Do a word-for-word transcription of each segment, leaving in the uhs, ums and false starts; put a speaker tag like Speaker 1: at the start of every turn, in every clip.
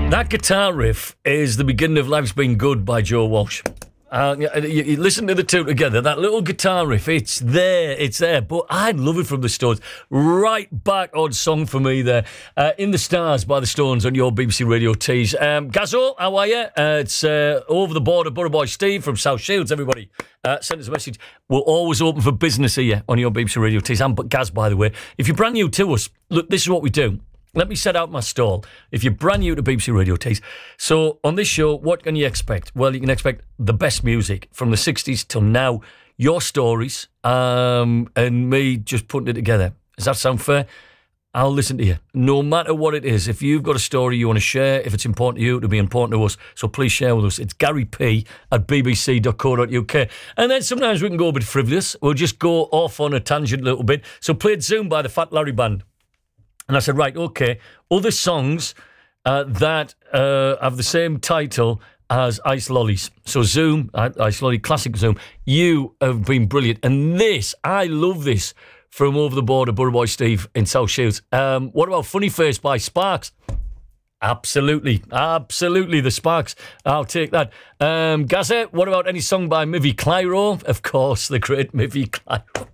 Speaker 1: That guitar riff is The Beginning of Life's Been Good by Joe Walsh. Uh, you, you listen to the two together, that little guitar riff, it's there, it's there. But I love it from the Stones. Right back on song for me there. Uh, In the Stars by the Stones on your B B C Radio Tees. Um, Gazzo, how are you? Uh, it's uh, Over the Border, Borough Boy Steve from South Shields, everybody. Uh, send us a message. We're always open for business here on your B B C Radio Tees. And Gaz, by the way, if you're brand new to us, look, this is what we do. Let me set out my stall. If you're brand new to B B C Radio Tees, so on this show, what can you expect? Well, you can expect the best music from the sixties till now, your stories, um, and me just putting it together. Does that sound fair? I'll listen to you, no matter what it is. If you've got a story you want to share, if it's important to you, it'll be important to us, so please share with us. It's Gary P at b b c dot co dot u k. And then sometimes we can go a bit frivolous. We'll just go off on a tangent a little bit. So played Zoom by the Fat Larry Band. And I said, right, okay, other songs uh, that uh, have the same title as Ice Lollies. So Zoom, Ice Lolly, classic Zoom, you have been brilliant. And this, I love this, from Over the Border, Borough Boy Steve in South Shields. Um, what about Funny Face by Sparks? Absolutely, absolutely, the Sparks. I'll take that. Um, Gazette, what about any song by Mivy Clyro? Of course, the great Mivy Clyro.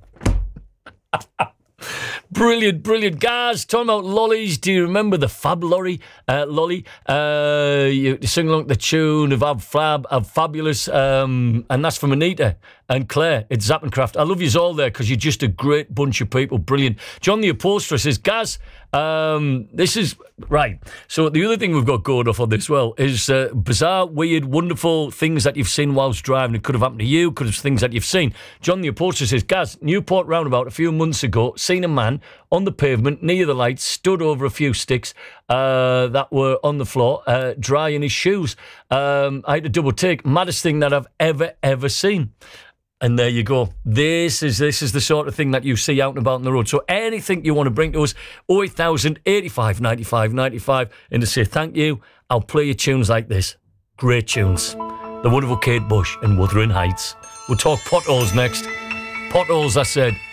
Speaker 1: Brilliant, brilliant. Guys, talking about lollies, do you remember the Fab Lolly? Uh, lolly? Uh, you sing along the tune of Ab Fab, Ab Fabulous, um, and that's from Anita and Claire. It's Zappencraft. I love yous all there because you're just a great bunch of people. Brilliant. John the Upholsterer says, Gaz, um, this is... Right. So the other thing we've got going off on this, well, is uh, bizarre, weird, wonderful things that you've seen whilst driving. It could have happened to you, could have things that you've seen. John the Upholsterer says, Gaz, Newport roundabout a few months ago, seen a man on the pavement near the lights, stood over a few sticks uh, that were on the floor, uh, drying his shoes. Um, I had to double take. Maddest thing that I've ever, ever seen. And there you go. This is this is the sort of thing that you see out and about on the road. So anything you want to bring to us, oh eight thousand, eighty-five, ninety-five, ninety-five, and to say thank you, I'll play you tunes like this. Great tunes. The wonderful Kate Bush and Wuthering Heights. We'll talk potholes next. Potholes, I said.